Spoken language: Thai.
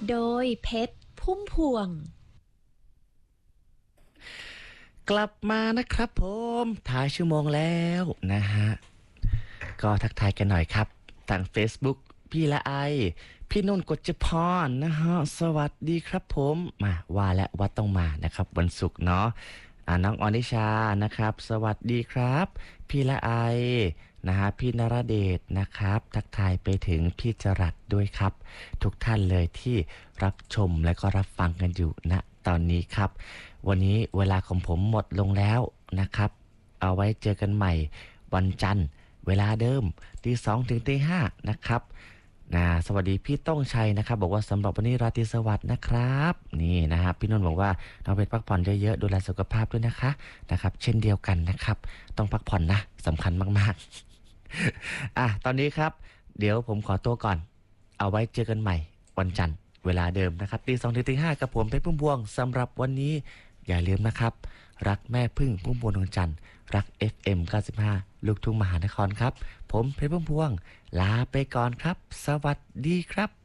โดยเพชรพุ่มพวงกลับมานะครับผมท้ายชั่วโมงแล้วนะฮะก็ทักทายกันหน่อยครับทาง Facebook พี่ละไอพี่นุ่นกฎจพรนะฮะสวัสดีครับผมมาว่าและวัดต้องมานะครับวันศุกร์เนาะน้องอนิชานะครับสวัสดีครับพี่ละไอนะฮะพี่นรเดชนะครับทักทายไปถึงพี่จรัสด้วยครับทุกท่านเลยที่รับชมและก็รับฟังกันอยู่ณตอนนี้ครับวันนี้เวลาของผมหมดลงแล้วนะครับเอาไว้เจอกันใหม่วันจันทร์เวลาเดิมตี 2 ถึงตี 5นะครับสวัสดีพี่ต้องชัยนะครับบอกว่าสำหรับวันนี้ราตรีสวัสดิ์นะครับนี่นะครับพี่นนท์บอกว่าน้องเพชรพักผ่อนเยอะๆดูแลสุขภาพด้วยนะครับเช่นเดียวกันนะครับต้องพักผ่อนนะสำคัญมากๆตอนนี้ครับเดี๋ยวผมขอตัวก่อนเอาไว้เจอกันใหม่วันจันทร์เวลาเดิมนะครับตี 2 ถึงตี 5กับผมเพชรพุ่มพวงสำหรับวันนี้อย่าลืมนะครับรักแม่พึ่งพุ่มพวงดวงจันทร์รัก FM 95ลูกทุ่งมหานครครับผมเพชรพุ่มพวงลาไปก่อนครับสวัสดีครับ